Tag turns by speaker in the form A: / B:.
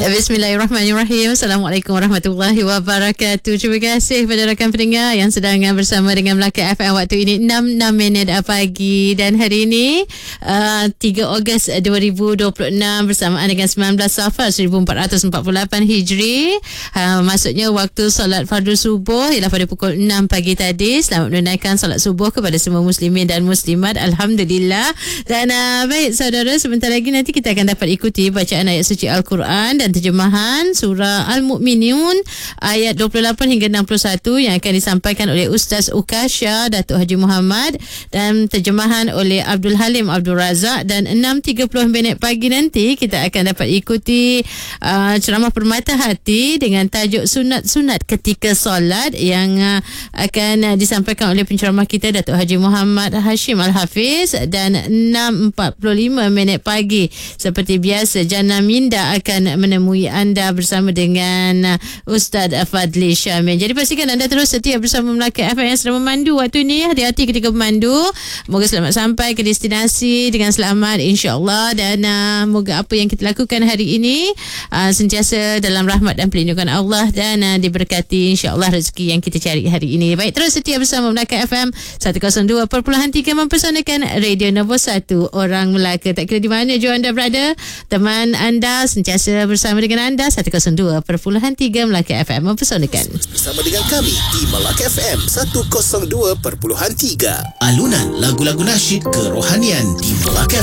A: Bismillahirrahmanirrahim. Assalamualaikum warahmatullahi wabarakatuh. Terima kasih kepada rakan pendengar yang sedang bersama dengan Melaka FM waktu ini 6 minit pagi. Dan hari ini 3 Ogos 2026 bersamaan dengan 19 Safar 1448 Hijri. Maksudnya waktu solat fardu subuh ialah pada pukul 6 pagi tadi. Selamat menunaikan solat subuh kepada semua muslimin dan muslimat. Alhamdulillah. Dan baik saudara, sebentar lagi nanti kita akan dapat ikuti bacaan ayat suci Al-Quran dan terjemahan surah Al-Mu'minun ayat 28 hingga 61 yang akan disampaikan oleh Ustaz Ukasha Datuk Haji Muhammad dan terjemahan oleh Abdul Halim Abdul Razak. Dan 6.30 minit pagi nanti kita akan dapat ikuti ceramah permata hati dengan tajuk sunat-sunat ketika solat yang akan disampaikan oleh penceramah kita Datuk Haji Muhammad Hashim Al-Hafiz. Dan 6.45 minit pagi seperti biasa Jana Minda akan menemui anda bersama dengan Ustaz Fadli Syamil. Jadi pastikan anda terus setia bersama Melaka FM yang sedang memandu waktu ini. Hati-hati ketika memandu. Moga selamat sampai ke destinasi dengan selamat insya-Allah. Dan moga apa yang kita lakukan hari ini sentiasa dalam rahmat dan perlindungan Allah dan diberkati insya-Allah rezeki yang kita cari hari ini. Baik, terus setia bersama Melaka FM 102.3 mempersanakan Radio Nombor 1 Orang Melaka. Tak kira di mana jua anda berada, teman anda sentiasa bersama dengan anda 102.3 Melaka FM mempersanakan.
B: Bersama dengan kami di Melaka FM 102.3. Alunan lagu-lagu nasyid kerohanian di Melaka